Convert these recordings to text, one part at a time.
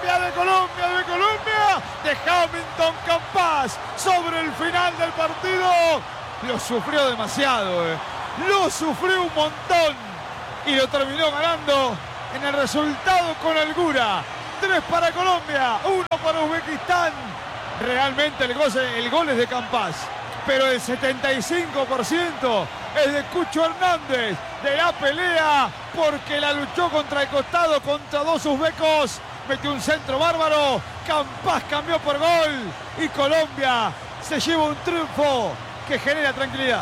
de Hamilton Campas sobre el final del partido. Lo sufrió demasiado, lo sufrió un montón y lo terminó ganando en el resultado con holgura. 3 para Colombia, 1 para Uzbekistán. Realmente el gol es de Campas, pero el 75% es de Cucho Hernández, de la pelea, porque la luchó contra el costado, contra 2 uzbecos, metió un centro bárbaro, Campas cambió por gol y Colombia se lleva un triunfo que genera tranquilidad.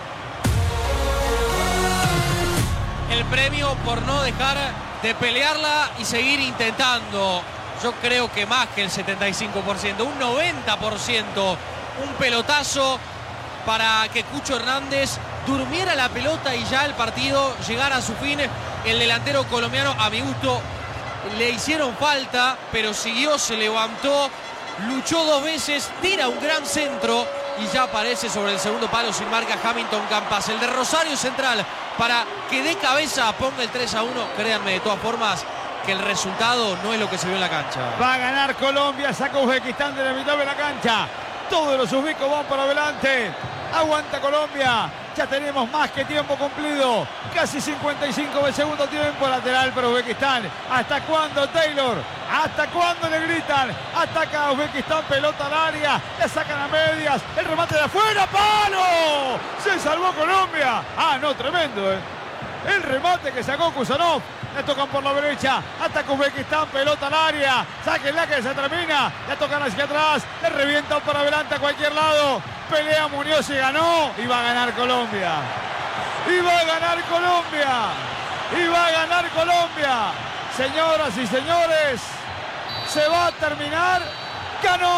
El premio por no dejar de pelearla y seguir intentando. Yo creo que más que el 75%, un 90%, un pelotazo para que Cucho Hernández durmiera la pelota y ya el partido llegara a su fin. El delantero colombiano, a mi gusto, le hicieron falta, pero siguió, se levantó, luchó 2 veces, tira un gran centro y ya aparece sobre el segundo palo sin marca Hamilton Campas. El de Rosario Central para que de cabeza ponga el 3-1. Créanme, de todas formas, que el resultado no es lo que se vio en la cancha. Va a ganar Colombia, saca Uzbekistán de la mitad de la cancha. Todos los uzbecos van para adelante. Aguanta Colombia. Ya tenemos más que tiempo cumplido. Casi 55 del segundo tiempo lateral para Uzbekistán. ¿Hasta cuándo, Taylor? ¿Hasta cuándo le gritan? Ataca Uzbekistán, pelota al área. La sacan a medias. El remate de afuera. ¡Palo! Se salvó Colombia. Ah, no, tremendo, El remate que sacó Kusanov. Le tocan por la derecha. Ataca Uzbekistán, pelota al área. Sáquenla que se termina. La tocan hacia atrás. Le revientan para adelante a cualquier lado. Pelea Muñoz y ganó. Y va a ganar Colombia. Y va a ganar Colombia. Y va a ganar Colombia. Señoras y señores, se va a terminar. ¡Ganó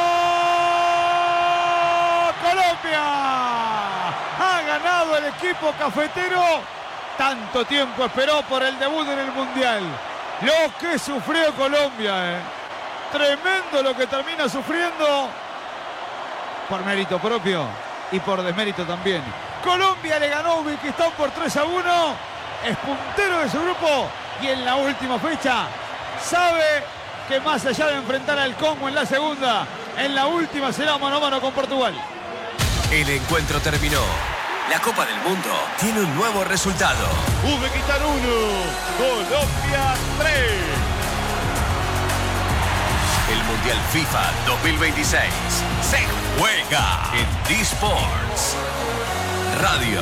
Colombia! Ha ganado el equipo cafetero. Tanto tiempo esperó por el debut en el Mundial. Lo que sufrió Colombia, Tremendo lo que termina sufriendo. Por mérito propio y por desmérito también. Colombia le ganó a Uzbekistán por 3-1. Es puntero de su grupo. Y en la última fecha sabe que más allá de enfrentar al Congo en la segunda, en la última será mano a mano con Portugal. El encuentro terminó. La Copa del Mundo tiene un nuevo resultado. Uzbekistán 1, Colombia 3. El Mundial FIFA 2026 se juega en D-Sports Radio.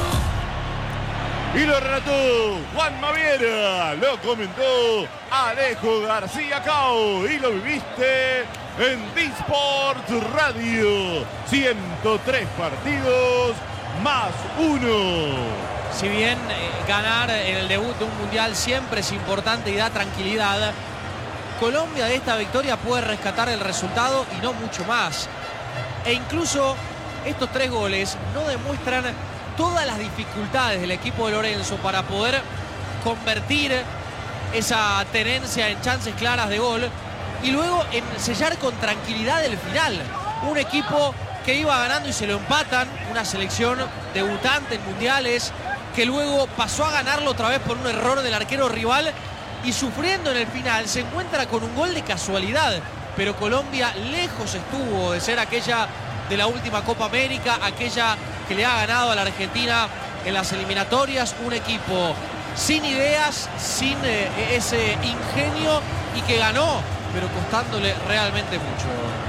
Y lo relató Juan Maviera, lo comentó Alejo García Cao y lo viviste en D-Sports Radio. 103 partidos más 1. Si bien ganar en el debut de un mundial siempre es importante y da tranquilidad, Colombia de esta victoria puede rescatar el resultado y no mucho más. E incluso estos 3 goles no demuestran todas las dificultades del equipo de Lorenzo para poder convertir esa tenencia en chances claras de gol y luego en sellar con tranquilidad el final. Un equipo que iba ganando y se lo empatan, una selección debutante en mundiales que luego pasó a ganarlo otra vez por un error del arquero rival y sufriendo en el final se encuentra con un gol de casualidad, pero Colombia lejos estuvo de ser aquella de la última Copa América, aquella que le ha ganado a la Argentina en las eliminatorias, un equipo sin ideas, sin ese ingenio y que ganó, pero costándole realmente mucho.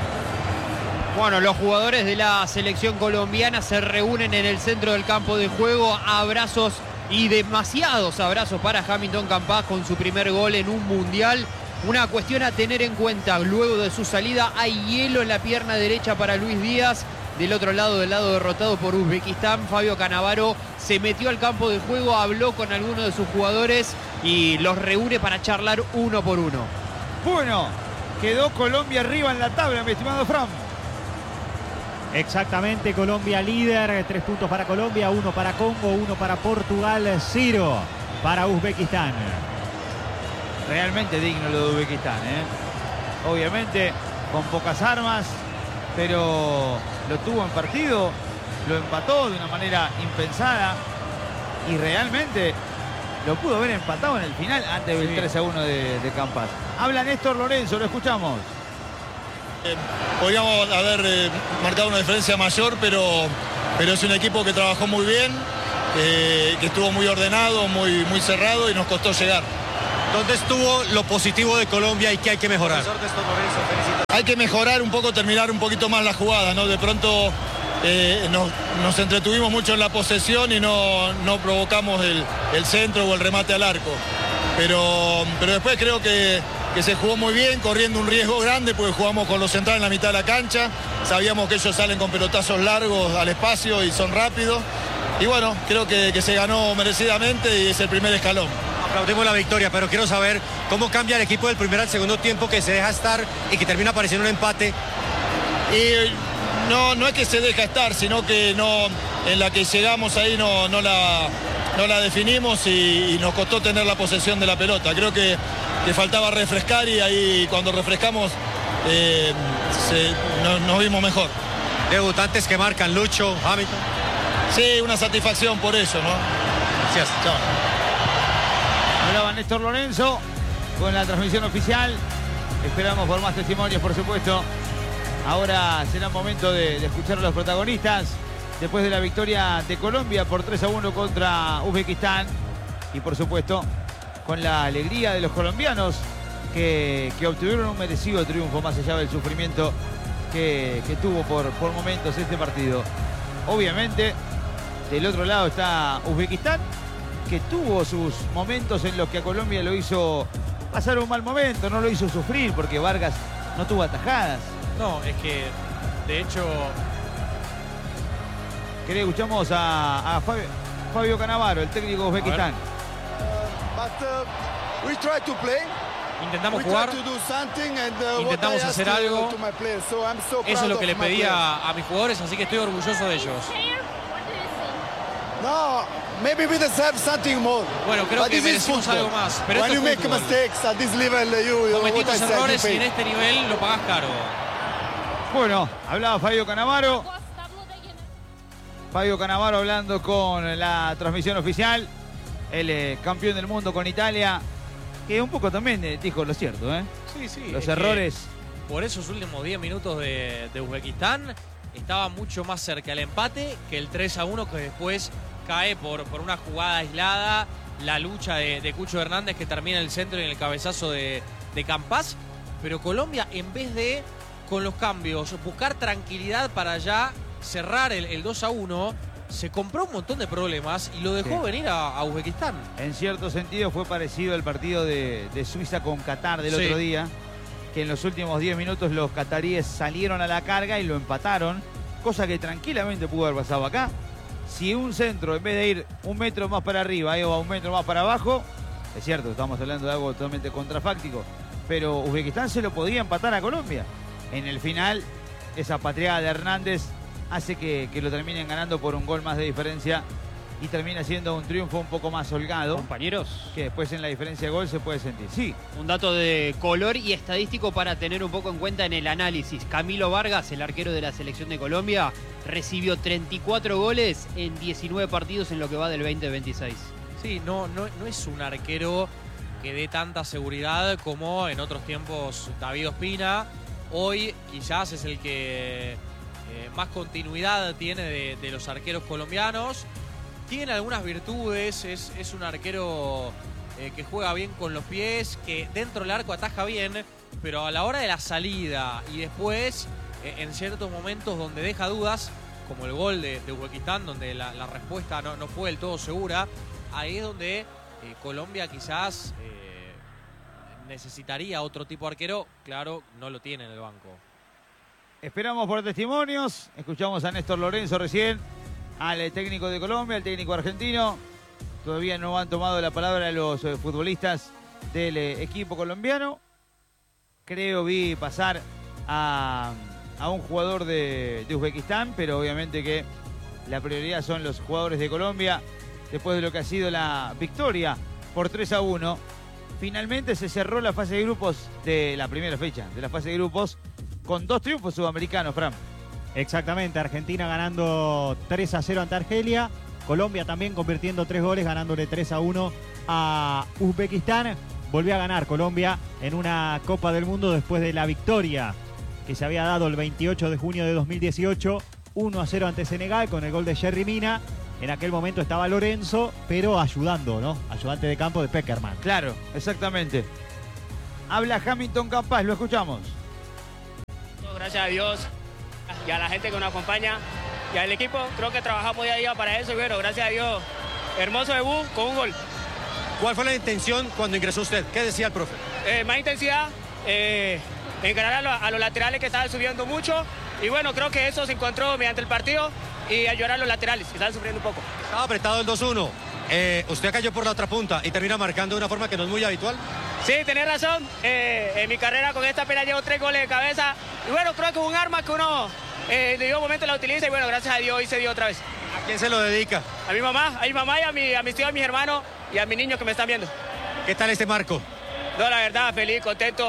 Bueno, los jugadores de la selección colombiana se reúnen en el centro del campo de juego. Abrazos y demasiados abrazos para Hamilton Campas con su primer gol en un mundial. Una cuestión a tener en cuenta, luego de su salida hay hielo en la pierna derecha para Luis Díaz. Del otro lado, del lado derrotado por Uzbekistán, Fabio Cannavaro se metió al campo de juego, habló con algunos de sus jugadores y los reúne para charlar uno por uno. Bueno, quedó Colombia arriba en la tabla, mi estimado Fran. Exactamente, Colombia líder, 3 puntos para Colombia, 1 para Congo, 1 para Portugal, 0 para Uzbekistán. Realmente digno lo de Uzbekistán, Obviamente con pocas armas, pero lo tuvo en partido, lo empató de una manera impensada y realmente lo pudo haber empatado en el final antes del 3-1 de Campas. Habla Néstor Lorenzo, lo escuchamos. Podríamos haber marcado una diferencia mayor, pero es un equipo que trabajó muy bien, que estuvo muy ordenado, muy cerrado y nos costó llegar. ¿Dónde estuvo lo positivo de Colombia y qué hay que mejorar? Hay que mejorar un poco, terminar un poquito más la jugada, ¿no? De pronto nos entretuvimos mucho en la posesión y no provocamos el centro o el remate al arco. Pero después creo que se jugó muy bien, corriendo un riesgo grande porque jugamos con los centrales en la mitad de la cancha. Sabíamos que ellos salen con pelotazos largos al espacio y son rápidos. Y bueno, creo que se ganó merecidamente y es el primer escalón. Aplaudimos la victoria, pero quiero saber cómo cambia el equipo del primer al segundo tiempo, que se deja estar y que termina apareciendo un empate. Y no es que se deja estar, sino que en la que llegamos ahí no la definimos y nos costó tener la posesión de la pelota. Creo que faltaba refrescar y ahí cuando refrescamos nos vimos mejor. Debutantes que marcan, Lucho, Hamilton. Sí, una satisfacción por eso, ¿no? Gracias. Chao. Hablaba Néstor Lorenzo con la transmisión oficial. Esperamos por más testimonios, por supuesto. Ahora será momento de escuchar a los protagonistas después de la victoria de Colombia por 3-1 contra Uzbekistán. Y por supuesto, con la alegría de los colombianos que obtuvieron un merecido triunfo más allá del sufrimiento que tuvo por momentos este partido. Obviamente, del otro lado está Uzbekistán, que tuvo sus momentos en los que a Colombia lo hizo pasar un mal momento, no lo hizo sufrir porque Vargas no tuvo atajadas. No, es que, de hecho... Escuchamos a Fabio Cannavaro, el técnico de Uzbekistán. Intentamos jugar, intentamos hacer algo. Eso es lo que le pedía a mis jugadores, así que estoy orgulloso de ellos. Bueno, creo que merecimos algo más, pero esto es fútbol. Cometimos errores y en este nivel lo pagás caro. Bueno, hablaba Fabio Cannavaro. Fabio Cannavaro hablando con la transmisión oficial. El campeón del mundo con Italia, que un poco también dijo lo cierto, ¿eh? Sí. Los errores. Por esos últimos 10 minutos de Uzbekistán estaba mucho más cerca el empate que el 3-1 que después cae por una jugada aislada. La lucha de Cucho Hernández que termina en el centro y en el cabezazo de Campas. Pero Colombia, en vez de, con los cambios, buscar tranquilidad para ya cerrar el 2-1, se compró un montón de problemas y lo dejó venir a Uzbekistán. En cierto sentido fue parecido al partido de Suiza con Qatar del otro día, que en los últimos 10 minutos los cataríes salieron a la carga y lo empataron, cosa que tranquilamente pudo haber pasado acá. Si un centro, en vez de ir un metro más para arriba, iba un metro más para abajo, es cierto, estamos hablando de algo totalmente contrafáctico, pero Uzbekistán se lo podía empatar a Colombia. En el final, esa patriada de Hernández hace que lo terminen ganando por un gol más de diferencia y termina siendo un triunfo un poco más holgado. Compañeros, que después en la diferencia de gol se puede sentir. Sí. Un dato de color y estadístico para tener un poco en cuenta en el análisis. Camilo Vargas, el arquero de la selección de Colombia, recibió 34 goles en 19 partidos en lo que va del 2026. Sí, no es un arquero que dé tanta seguridad como en otros tiempos David Ospina. Hoy quizás es el que más continuidad tiene de los arqueros colombianos. Tiene algunas virtudes, es un arquero que juega bien con los pies, que dentro del arco ataja bien, pero a la hora de la salida y después en ciertos momentos donde deja dudas, como el gol de Uzbekistán, donde la respuesta no fue del todo segura, ahí es donde Colombia quizás necesitaría otro tipo de arquero. Claro, no lo tiene en el banco. Esperamos por testimonios. Escuchamos a Néstor Lorenzo recién, al técnico de Colombia, al técnico argentino. Todavía no han tomado la palabra los futbolistas del equipo colombiano. Creo vi pasar a un jugador de Uzbekistán, pero obviamente que la prioridad son los jugadores de Colombia. Después de lo que ha sido la victoria por 3-1, finalmente se cerró la fase de grupos de la primera fecha, de la fase de grupos, con 2 triunfos sudamericanos, Fran. Exactamente, Argentina ganando 3-0 ante Argelia Colombia también convirtiendo 3 goles, ganándole 3-1 a Uzbekistán. Volvió a ganar Colombia en una Copa del Mundo después de la victoria que se había dado el 28 de junio de 2018, 1-0 ante Senegal con el gol de Yerry Mina. En aquel momento estaba Lorenzo, pero ayudando, ¿no? Ayudante de campo de Peckerman. Claro, exactamente. Habla Hamilton Campas, lo escuchamos. Gracias a Dios y a la gente que nos acompaña y al equipo, creo que trabajamos día a día para eso y bueno, gracias a Dios, hermoso debut con un gol. ¿Cuál fue la intención cuando ingresó usted? ¿Qué decía el profe? Más intensidad, encarar a los laterales que estaban subiendo mucho y bueno, creo que eso se encontró mediante el partido y ayudar a los laterales que estaban sufriendo un poco. Estaba apretado el 2-1. Usted cayó por la otra punta y termina marcando de una forma que no es muy habitual. Sí, tenés razón. En mi carrera con esta pena llevo 3 goles de cabeza. Y bueno, creo que es un arma que uno en debido momento la utiliza y bueno, gracias a Dios hoy se dio otra vez. ¿A quién se lo dedica? A mi mamá y a mis tíos, a mis hermanos y a mis niños que me están viendo. ¿Qué tal este marco? No, la verdad, feliz, contento.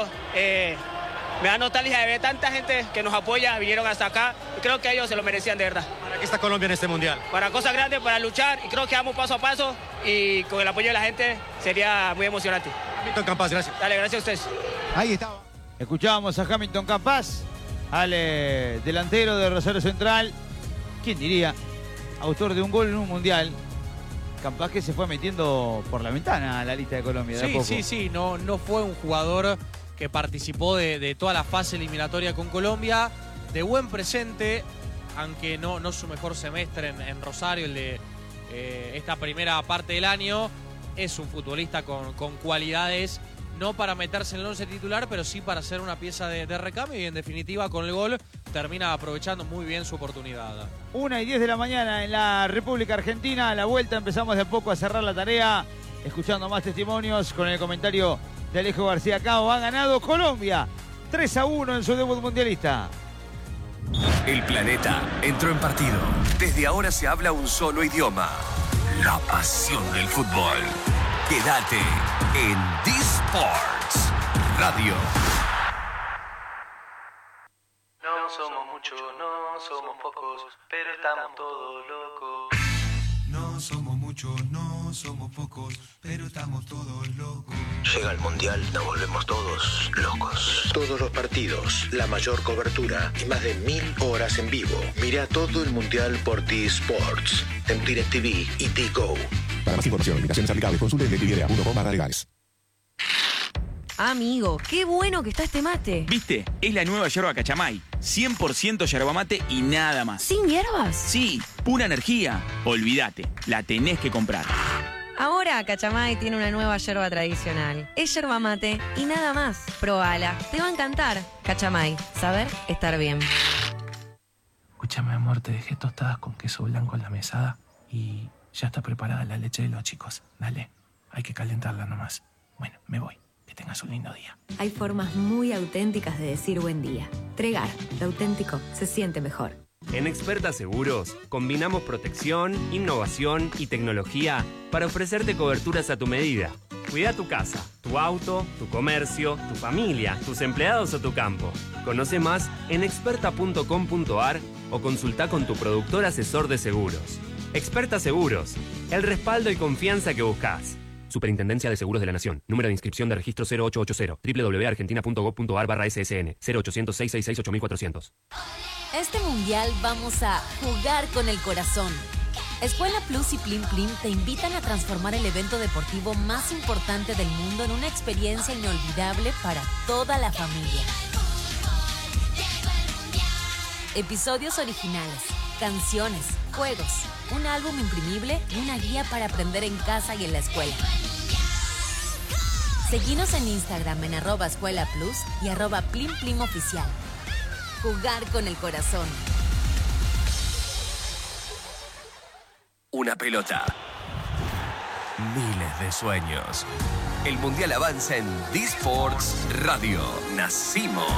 Me da nostalgia de ver tanta gente que nos apoya, vinieron hasta acá y creo que ellos se lo merecían de verdad. ¿Para qué está Colombia en este mundial? Para cosas grandes, para luchar y creo que vamos paso a paso y con el apoyo de la gente sería muy emocionante. Hamilton Campas, gracias. Dale, gracias a ustedes. Ahí estaba. Escuchábamos a Hamilton Campas, al delantero de Rosario Central. ¿Quién diría? Autor de un gol en un mundial. Campas que se fue metiendo por la ventana a la lista de Colombia. Sí, no fue un jugador que participó de toda la fase eliminatoria con Colombia, de buen presente, aunque no su mejor semestre en Rosario, el de esta primera parte del año. Es un futbolista con cualidades, no para meterse en el 11 titular, pero sí para ser una pieza de recambio y en definitiva con el gol termina aprovechando muy bien su oportunidad. 1:10 de la mañana en la República Argentina. A la vuelta empezamos de a poco a cerrar la tarea, escuchando más testimonios con el comentario de Alejo García Cao. Ha ganado Colombia 3-1 en su debut mundialista. El planeta entró en partido. Desde ahora se habla un solo idioma. La pasión del fútbol. Quédate en D-Sports Radio. No somos muchos, no somos pocos, pero estamos todos locos. No somos muchos, no somos pocos, pero estamos todos locos. Llega el Mundial, nos volvemos todos locos. Todos los partidos, la mayor cobertura y más de 1000 horas en vivo. Mira todo el Mundial por T-Sports, en DirecTV y T-Go. Para más información, limitaciones aplicables, consulte en DirecTV.com/legales. Amigo, qué bueno que está este mate. ¿Viste? Es la nueva yerba Cachamay. 100% yerba mate y nada más. ¿Sin hierbas? Sí, pura energía. Olvídate, la tenés que comprar. Ahora Cachamay tiene una nueva yerba tradicional. Es yerba mate y nada más. Probala, te va a encantar. Cachamay, saber estar bien. Escúchame, amor, te dejé tostadas con queso blanco en la mesada y ya está preparada la leche de los chicos. Dale, hay que calentarla nomás. Bueno, me voy. Que tengas un lindo día. Hay formas muy auténticas de decir buen día. Tregar, lo auténtico se siente mejor. En Experta Seguros, combinamos protección, innovación y tecnología para ofrecerte coberturas a tu medida. Cuida tu casa, tu auto, tu comercio, tu familia, tus empleados o tu campo. Conoce más en experta.com.ar o consulta con tu productor asesor de seguros. Experta Seguros, el respaldo y confianza que buscas. Superintendencia de Seguros de la Nación. Número de inscripción de registro 0880. www.argentina.gov.ar/ssn. 0800-666-8400. Este mundial vamos a jugar con el corazón. Escuela Plus y Plim Plim te invitan a transformar el evento deportivo más importante del mundo en una experiencia inolvidable para toda la familia. Episodios originales, canciones, juegos, un álbum imprimible y una guía para aprender en casa y en la escuela. Seguinos en Instagram en @escuelaplus y @PlimPlimOficial. Jugar con el corazón. Una pelota. Miles de sueños. El Mundial avanza en D-Sports Radio. Nacimos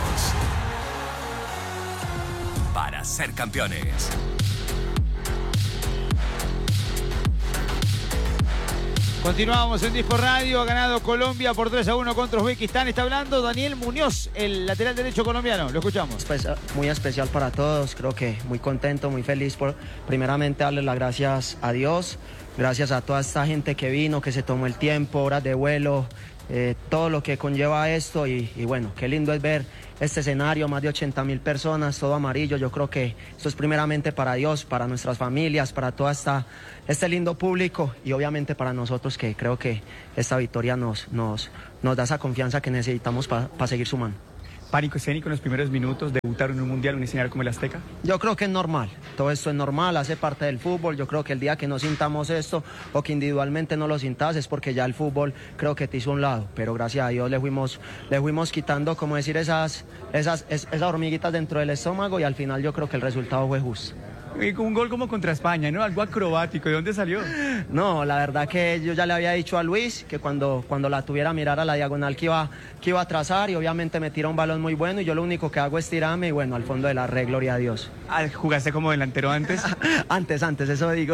para ser campeones. Continuamos en Disco Radio, ha ganado Colombia por 3-1 contra Uzbekistán. Está hablando Daniel Muñoz, el lateral derecho colombiano. Lo escuchamos. Muy especial para todos, creo que muy contento, muy feliz por primeramente darle las gracias a Dios, gracias a toda esta gente que vino, que se tomó el tiempo, horas de vuelo, todo lo que conlleva esto y bueno, qué lindo es ver este escenario, más de 80.000 personas, todo amarillo. Yo creo que esto es primeramente para Dios, para nuestras familias, para todo este lindo público y obviamente para nosotros, que creo que esta victoria nos da esa confianza que necesitamos para seguir sumando. ¿Pánico escénico en los primeros minutos, debutar en un mundial, un escenario como el Azteca? Yo creo que es normal, todo esto es normal, hace parte del fútbol. Yo creo que el día que no sintamos esto o que individualmente no lo sintas es porque ya el fútbol creo que te hizo un lado, pero gracias a Dios le fuimos quitando, como decir, esas hormiguitas dentro del estómago y al final yo creo que el resultado fue justo. Un gol como contra España, ¿no? Algo acrobático. ¿De dónde salió? No, la verdad que yo ya le había dicho a Luis que cuando la tuviera mirar a la diagonal que iba a trazar y obviamente me tira un balón muy bueno y yo lo único que hago es tirarme y bueno, al fondo de la red, gloria a Dios. ¿Jugaste como delantero antes? Antes, eso digo.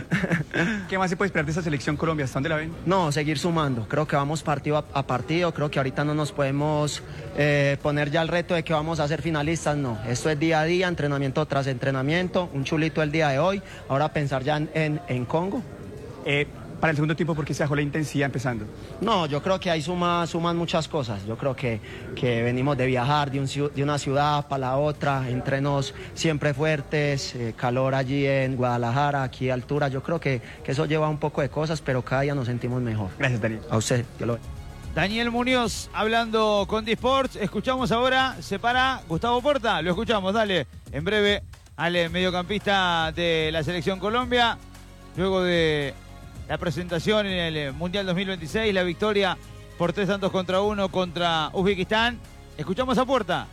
¿Qué más se puede esperar de esta selección Colombia? ¿Hasta dónde la ven? No, seguir sumando. Creo que vamos partido a partido. Creo que ahorita no nos podemos poner ya el reto de que vamos a ser finalistas. No, esto es día a día, entrenamiento tras entrenamiento. Un chulito el día de hoy. Ahora pensar ya en Congo. Para el segundo tiempo, ¿por qué se bajó la intensidad empezando? No, yo creo que ahí suman muchas cosas. Yo creo que venimos de viajar de una ciudad para la otra, entrenos siempre fuertes, calor allí en Guadalajara, aquí altura. Yo creo que eso lleva un poco de cosas, pero cada día nos sentimos mejor. Gracias, Daniel. A usted, que lo ve. Daniel Muñoz hablando con Disports. Escuchamos ahora, se para Gustavo Puerta. Lo escuchamos, dale. En breve al mediocampista de la Selección Colombia. Luego de la presentación en el Mundial 2026, la victoria por 3-1 contra Uzbekistán. Escuchamos a Puerta.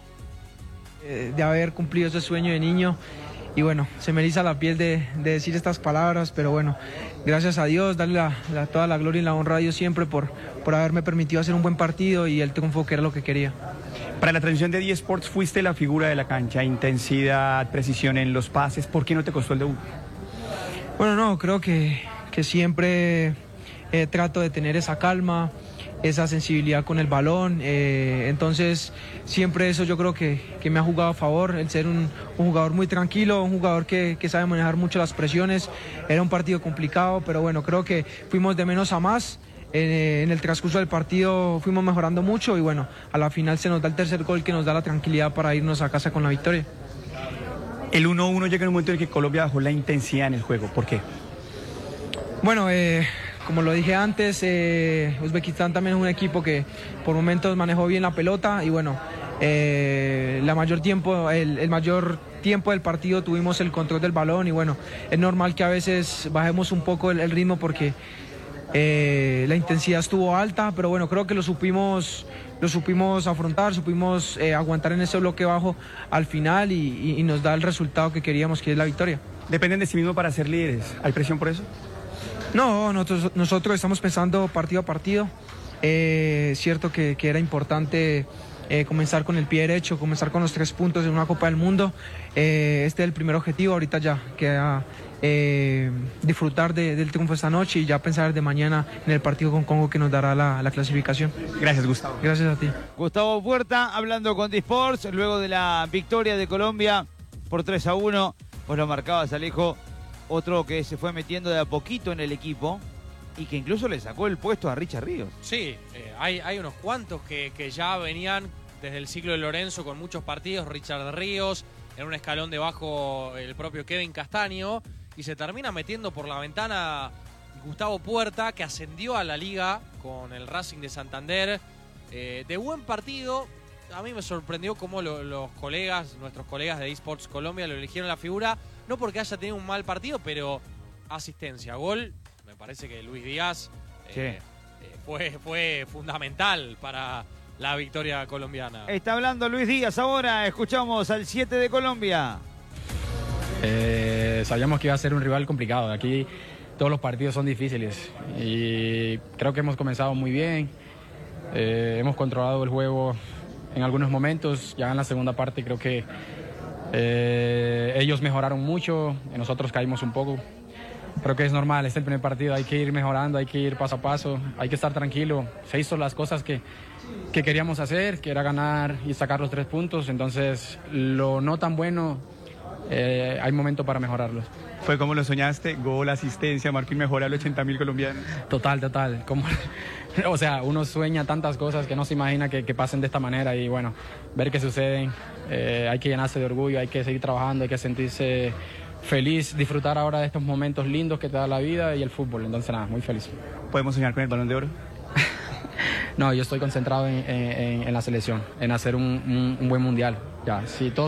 De haber cumplido ese sueño de niño y bueno, se me eriza la piel de decir estas palabras, pero bueno, gracias a Dios, darle toda la gloria y la honra a Dios siempre por haberme permitido hacer un buen partido y el triunfo que era lo que quería. Para la transmisión de D-Sports fuiste la figura de la cancha, intensidad, precisión en los pases. ¿Por qué no te costó el debut? Bueno, no, creo que siempre trato de tener esa calma, esa sensibilidad con el balón, entonces siempre eso yo creo que me ha jugado a favor, el ser un jugador muy tranquilo, un jugador que sabe manejar mucho las presiones. Era un partido complicado, pero bueno, creo que fuimos de menos a más. En el transcurso del partido fuimos mejorando mucho y bueno, a la final se nos da el tercer gol que nos da la tranquilidad para irnos a casa con la victoria. El 1-1 llega en un momento en el que Colombia bajó la intensidad en el juego. ¿Por qué? Bueno, como lo dije antes, Uzbekistán también es un equipo que por momentos manejó bien la pelota y bueno, el mayor tiempo del partido tuvimos el control del balón y bueno, es normal que a veces bajemos un poco el ritmo porque la intensidad estuvo alta, pero bueno, creo que lo supimos afrontar, supimos aguantar en ese bloque bajo al final y nos da el resultado que queríamos, que es la victoria. ¿Dependen de sí mismo para ser líderes? ¿Hay presión por eso? No, nosotros estamos pensando partido a partido. Es cierto que era importante comenzar con el pie derecho, comenzar con los 3 puntos en una Copa del Mundo. Este es el primer objetivo, ahorita ya queda disfrutar del triunfo esta noche y ya pensar de mañana en el partido con Congo que nos dará la clasificación. Gracias, Gustavo. Gracias a ti. Gustavo Puerta hablando con D-Sports luego de la victoria de Colombia por 3-1. Pues lo marcabas, Alejo. Otro que se fue metiendo de a poquito en el equipo y que incluso le sacó el puesto a Richard Ríos. Sí, hay unos cuantos que ya venían desde el ciclo de Lorenzo con muchos partidos. Richard Ríos, en un escalón debajo el propio Kevin Castaño, y se termina metiendo por la ventana Gustavo Puerta, que ascendió a la liga con el Racing de Santander. De buen partido. A mí me sorprendió cómo nuestros colegas de eSports Colombia lo eligieron la figura, no porque haya tenido un mal partido, pero asistencia, gol. Me parece que Luis Díaz fue fundamental para la victoria colombiana. Está hablando Luis Díaz ahora, escuchamos al 7 de Colombia. Sabíamos que iba a ser un rival complicado, aquí todos los partidos son difíciles y creo que hemos comenzado muy bien, hemos controlado el juego en algunos momentos, ya en la segunda parte creo que ellos mejoraron mucho, nosotros caímos un poco, creo que es normal, es el primer partido, hay que ir mejorando, hay que ir paso a paso, hay que estar tranquilo. Se hizo las cosas que queríamos hacer, que era ganar y sacar los 3 puntos, entonces lo no tan bueno, hay momento para mejorarlos. ¿Fue como lo soñaste? Gol, asistencia, marco inmejorable, 80.000 colombianos. Total. O sea, uno sueña tantas cosas que no se imagina que pasen de esta manera y bueno, ver que suceden, hay que llenarse de orgullo, hay que seguir trabajando, hay que sentirse feliz, disfrutar ahora de estos momentos lindos que te da la vida y el fútbol. Entonces nada, muy feliz. ¿Podemos soñar con el Balón de Oro? No, yo estoy concentrado en la selección, en hacer un buen mundial. Ya, si todo